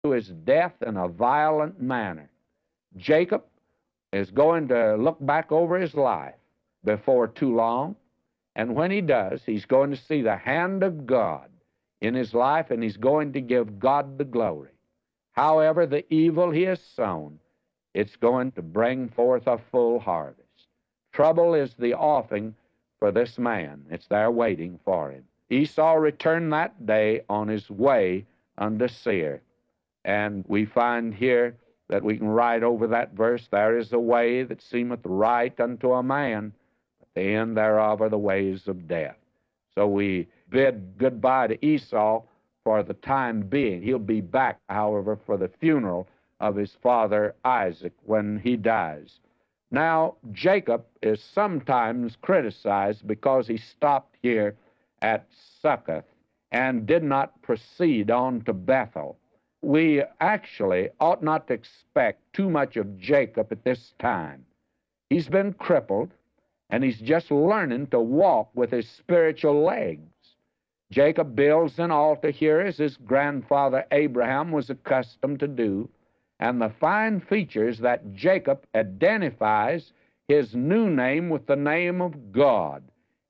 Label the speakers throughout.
Speaker 1: to his death in a violent manner. Jacob is going to look back over his life before too long, and when he does, he's going to see the hand of God in his life, and he's going to give God the glory. However, the evil he has sown, it's going to bring forth a full harvest. Trouble is the offing for this man. It's there waiting for him. Esau returned that day on his way unto Seir. And we find here that we can write over that verse, there is a way that seemeth right unto a man, but the end thereof are the ways of death. So we bid goodbye to Esau for the time being. He'll be back, however, for the funeral of his father Isaac when he dies. Now, Jacob is sometimes criticized because he stopped here at Succoth and did not proceed on to Bethel. We actually ought not to expect too much of Jacob at this time. He's been crippled, and he's just learning to walk with his spiritual legs. Jacob builds an altar here as his grandfather Abraham was accustomed to do, and the fine features that Jacob identifies his new name with the name of God,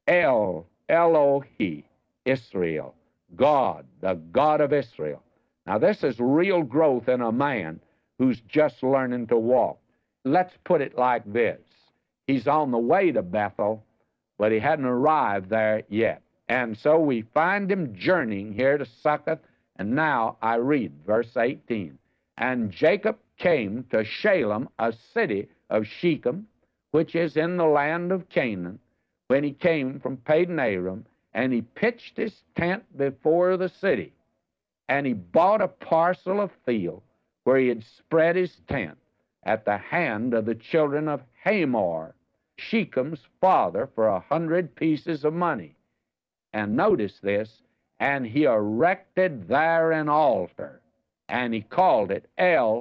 Speaker 1: Elohi, Israel, God, the God of Israel. Now, this is real growth in a man who's just learning to walk. Let's put it like this. He's on the way to Bethel, but he hadn't arrived there yet. And so we find him journeying here to Succoth, and now I read verse 18. And Jacob came to Shalem, a city of Shechem, which is in the land of Canaan, when he came from Padan Aram, and he pitched his tent before the city. And he bought a parcel of field where he had spread his tent at the hand of the children of Hamor, Shechem's father, for 100 pieces of money. And notice this, and he erected there an altar, and he called it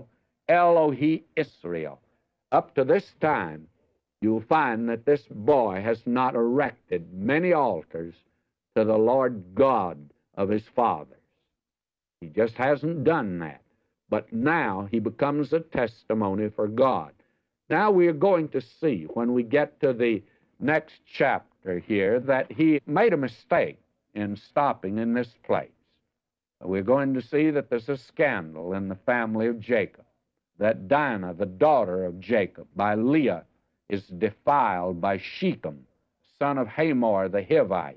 Speaker 1: Elohi Israel. Up to this time, you'll find that this boy has not erected many altars to the Lord God of his fathers. He just hasn't done that. But now he becomes a testimony for God. Now we are going to see, when we get to the next chapter here, that he made a mistake in stopping in this place. We're going to see that there's a scandal in the family of Jacob, that Dinah, the daughter of Jacob, by Leah, is defiled by Shechem, son of Hamor the Hivite.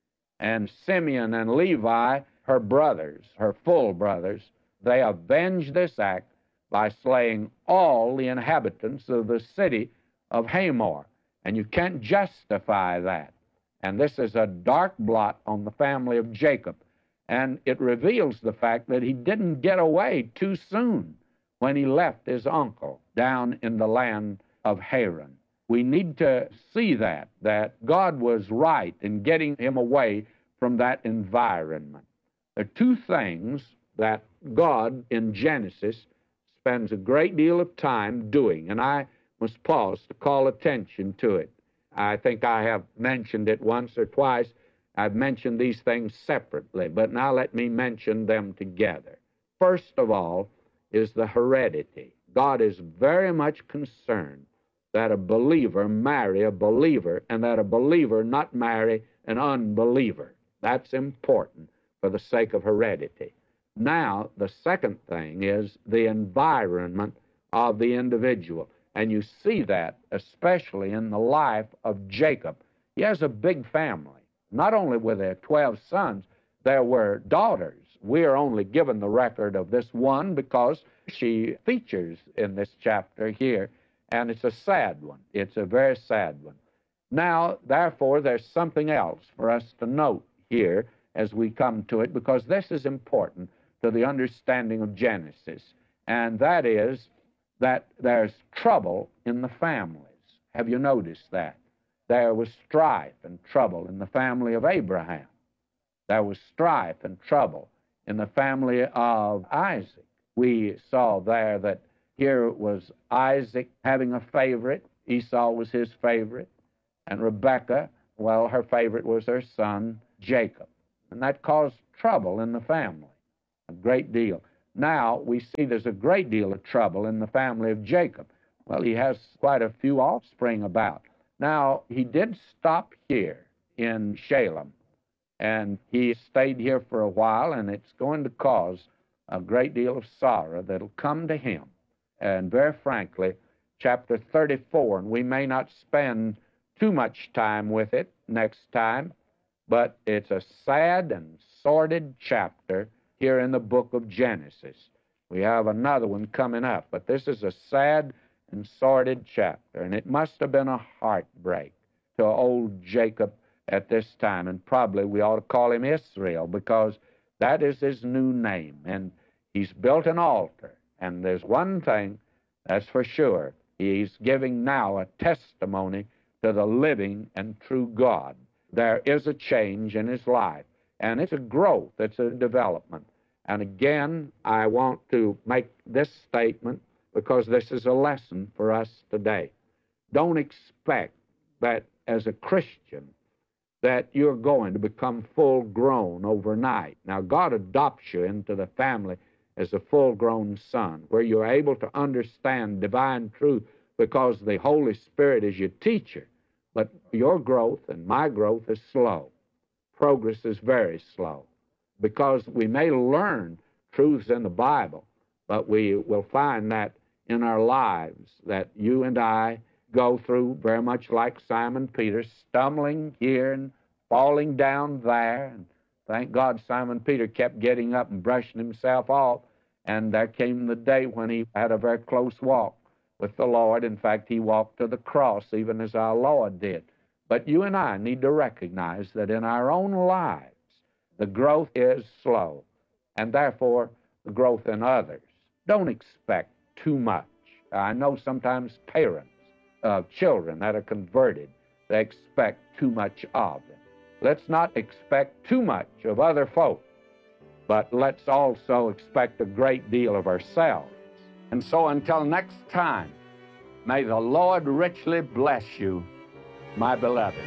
Speaker 1: And Simeon and Levi, her brothers, her full brothers, they avenge this act by slaying all the inhabitants of the city of Hamor. And you can't justify that. And this is a dark blot on the family of Jacob. And it reveals the fact that he didn't get away too soon when he left his uncle down in the land of Haran. We need to see that God was right in getting him away from that environment. There are two things that God in Genesis spends a great deal of time doing, and I must pause to call attention to it. I think I have mentioned it once or twice. I've mentioned these things separately, but now let me mention them together. First of all is the heredity. God is very much concerned that a believer marry a believer and that a believer not marry an unbeliever. That's important for the sake of heredity. Now, the second thing is the environment of the individual. And you see that especially in the life of Jacob. He has a big family. Not only were there 12 sons, there were daughters. We are only given the record of this one because she features in this chapter here, and it's a sad one. It's a very sad one. Now, therefore, there's something else for us to note here as we come to it, because this is important to the understanding of Genesis, and that is that there's trouble in the families. Have you noticed that? There was strife and trouble in the family of Abraham. There was strife and trouble in the family of Isaac. We saw there that here was Isaac having a favorite. Esau was his favorite. And Rebekah, well, her favorite was her son, Jacob. And that caused trouble in the family, a great deal. Now we see there's a great deal of trouble in the family of Jacob. Well, he has quite a few offspring about. Now, he did stop here in Shalem, and he stayed here for a while, and it's going to cause a great deal of sorrow that'll come to him. And very frankly, chapter 34, and we may not spend too much time with it next time, but it's a sad and sordid chapter here in the book of Genesis. We have another one coming up, but this is a sad and sordid chapter, and it must have been a heartbreak to old Jacob at this time, and probably we ought to call him Israel, because that is his new name, and he's built an altar, and there's one thing that's for sure. He's giving now a testimony to the living and true God. There is a change in his life, and it's a growth, it's a development. And again, I want to make this statement because this is a lesson for us today. Don't expect that as a Christian that you're going to become full-grown overnight. Now, God adopts you into the family as a full-grown son, where you're able to understand divine truth because the Holy Spirit is your teacher. But your growth and my growth is slow. Progress is very slow, because we may learn truths in the Bible, but we will find that in our lives that you and I go through very much like Simon Peter, stumbling here and falling down there. And thank God Simon Peter kept getting up and brushing himself off, and there came the day when he had a very close walk with the Lord. In fact, he walked to the cross even as our Lord did. But you and I need to recognize that in our own lives, the growth is slow, and therefore the growth in others. Don't expect too much. I know sometimes parents of children that are converted, they expect too much of them. Let's not expect too much of other folk, but let's also expect a great deal of ourselves. And so until next time, may the Lord richly bless you, my beloved.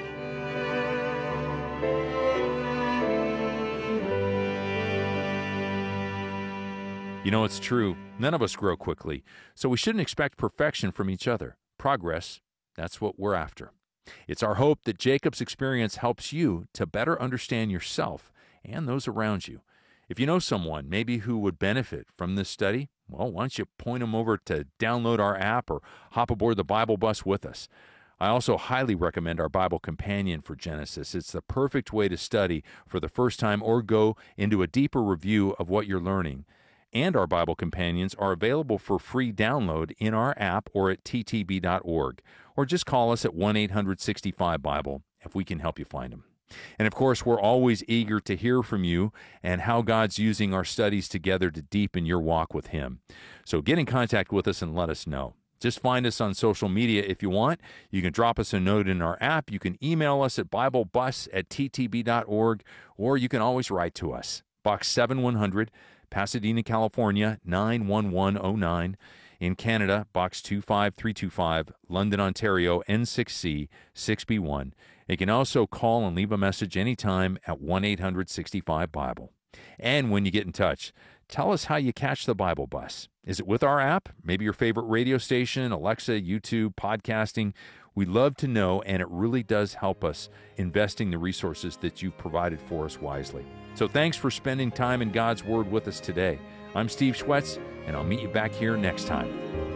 Speaker 2: You know, it's true. None of us grow quickly, so we shouldn't expect perfection from each other. Progress, that's what we're after. It's our hope that Jacob's experience helps you to better understand yourself and those around you. If you know someone maybe who would benefit from this study, well, why don't you point them over to download our app or hop aboard the Bible bus with us. I also highly recommend our Bible Companion for Genesis. It's the perfect way to study for the first time or go into a deeper review of what you're learning. And our Bible Companions are available for free download in our app or at ttb.org. Or just call us at 1-800-65-BIBLE if we can help you find them. And of course, we're always eager to hear from you and how God's using our studies together to deepen your walk with Him. So get in contact with us and let us know. Just find us on social media if you want. You can drop us a note in our app. You can email us at biblebus@ttb.org, or you can always write to us. Box 7100, Pasadena, California, 91109. In Canada, Box 25325, London, Ontario, N6C 6B1. You can also call and leave a message anytime at 1-800-65-BIBLE. And when you get in touch, tell us how you catch the Bible Bus. Is it with our app? Maybe your favorite radio station, Alexa, YouTube, podcasting? We'd love to know, and it really does help us investing the resources that you've provided for us wisely. So thanks for spending time in God's Word with us today. I'm Steve Schwetz, and I'll meet you back here next time.